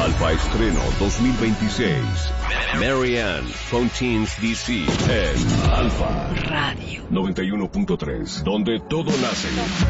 Alfa Estreno 2026. Marianne Fontines DC en Alfa Radio 91.3, donde todo nace.